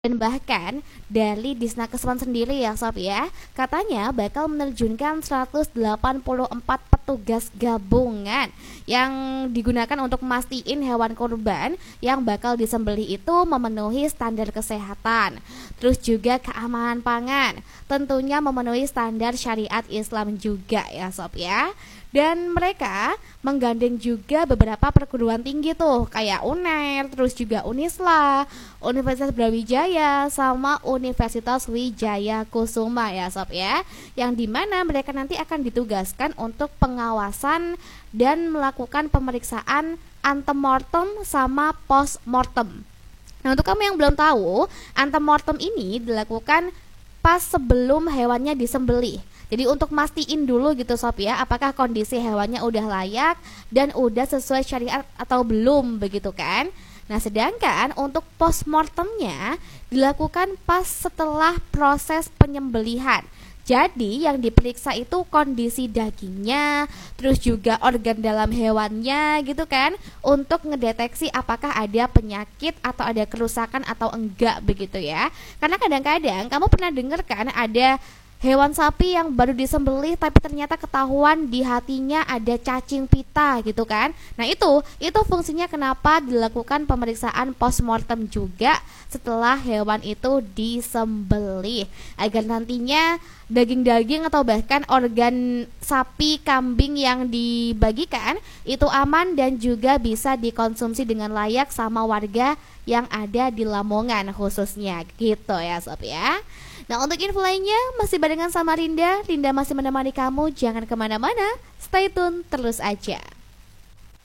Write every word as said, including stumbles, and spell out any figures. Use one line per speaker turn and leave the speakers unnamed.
Dan bahkan dari Disnakeswan sendiri ya sob ya, katanya bakal menerjunkan seratus delapan puluh empat petugas gabungan yang digunakan untuk mastiin hewan kurban yang bakal disembelih itu memenuhi standar kesehatan, terus juga keamanan pangan, tentunya memenuhi standar syariat Islam juga ya sob ya. Dan mereka menggandeng juga beberapa perguruan tinggi tuh kayak U N E R, terus juga Unisla, Universitas Brawijaya, sama Universitas Wijaya Kusuma ya sob ya, yang dimana mereka nanti akan ditugaskan untuk pengawasan dan melakukan pemeriksaan antemortem sama postmortem. Nah, untuk kamu yang belum tahu, antemortem ini dilakukan pas sebelum hewannya disembelih. Jadi untuk mastiin dulu gitu sob ya, apakah kondisi hewannya udah layak dan udah sesuai syariat atau belum begitu kan. Nah, sedangkan untuk postmortemnya dilakukan pas setelah proses penyembelihan. Jadi yang diperiksa itu kondisi dagingnya, terus juga organ dalam hewannya gitu kan, untuk ngedeteksi apakah ada penyakit atau ada kerusakan atau enggak begitu ya. Karena kadang-kadang kamu pernah dengar kan ada hewan sapi yang baru disembelih tapi ternyata ketahuan di hatinya ada cacing pita gitu kan. Nah itu, itu fungsinya kenapa dilakukan pemeriksaan postmortem juga setelah hewan itu disembelih, agar nantinya daging-daging atau bahkan organ sapi, kambing yang dibagikan itu aman dan juga bisa dikonsumsi dengan layak sama warga yang ada di Lamongan khususnya gitu ya sob ya. Nah, untuk info lainnya masih barengan sama Rinda. Rinda masih menemani kamu, jangan kemana-mana, stay tune terus aja.